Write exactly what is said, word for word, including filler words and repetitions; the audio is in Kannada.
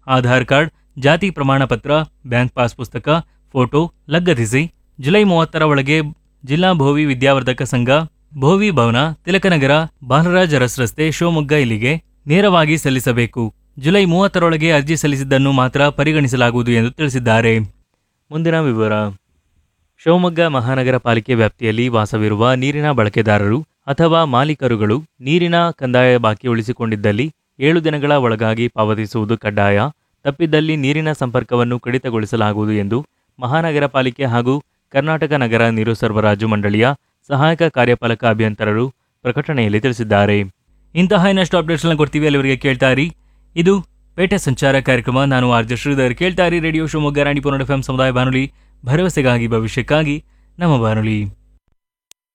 ಆಧಾರ್ ಕಾರ್ಡ್, ಜಾತಿ ಪ್ರಮಾಣ ಪತ್ರ, ಬ್ಯಾಂಕ್ ಪಾಸ್ ಪುಸ್ತಕ, ಫೋಟೋ ಲಗತ್ತಿಸಿ ಜುಲೈ ಮೂವತ್ತರ ಒಳಗೆ ಜಿಲ್ಲಾ ಭೋವಿ ವಿದ್ಯಾವರ್ಧಕ ಸಂಘ, ಭೋವಿ ಭವನ, ತಿಲಕನಗರ, ಬಾಲರಾಜ್ ಅರಸ್ ರಸ್ತೆ, ಶಿವಮೊಗ್ಗ ಇಲ್ಲಿಗೆ ನೇರವಾಗಿ ಸಲ್ಲಿಸಬೇಕು. ಜುಲೈ ಮೂವತ್ತರೊಳಗೆ ಅರ್ಜಿ ಸಲ್ಲಿಸಿದ್ದನ್ನು ಮಾತ್ರ ಪರಿಗಣಿಸಲಾಗುವುದು ಎಂದು ತಿಳಿಸಿದ್ದಾರೆ. ಮುಂದಿನ ವಿವರ. ಶಿವಮೊಗ್ಗ ಮಹಾನಗರ ಪಾಲಿಕೆ ವ್ಯಾಪ್ತಿಯಲ್ಲಿ ವಾಸವಿರುವ ನೀರಿನ ಬಳಕೆದಾರರು ಅಥವಾ ಮಾಲೀಕರುಗಳು ನೀರಿನ ಕಂದಾಯ ಬಾಕಿ ಉಳಿಸಿಕೊಂಡಿದ್ದಲ್ಲಿ ಏಳು ದಿನಗಳ ಒಳಗಾಗಿ ಪಾವತಿಸುವುದು ಕಡ್ಡಾಯ. ತಪ್ಪಿದ್ದಲ್ಲಿ ನೀರಿನ ಸಂಪರ್ಕವನ್ನು ಕಡಿತಗೊಳಿಸಲಾಗುವುದು ಎಂದು ಮಹಾನಗರ ಪಾಲಿಕೆ ಹಾಗೂ ಕರ್ನಾಟಕ ನಗರ ನೀರು ಸರಬರಾಜು ಮಂಡಳಿಯ ಸಹಾಯಕ ಕಾರ್ಯಪಾಲಕ ಅಭಿಯಂತರರು ಪ್ರಕಟಣೆಯಲ್ಲಿ ತಿಳಿಸಿದ್ದಾರೆ. ಇಂತಹ ಇನ್ನಷ್ಟು ಅಪ್ಡೇಟ್ಸ್ನ ಕೊಡ್ತೀವಿ, ಅಲ್ಲಿವರೆಗೆ ಕೇಳ್ತಾ ಇರಿ. ಇದು ಪೇಟೆ ಸಂಚಾರ ಕಾರ್ಯಕ್ರಮ. ನಾನು ಆರ್ ಜೆ ಶ್ರೀಧರ್. ಕೇಳ್ತಾ ಇರಿ radio Shivamogga Ranipura F M ಸಮುದಾಯ ಬಾನುಲಿ, ಭರವಸೆಗಾಗಿ ಭವಿಷ್ಯಕ್ಕಾಗಿ ನಮ್ಮ ಬಾನುಲಿ.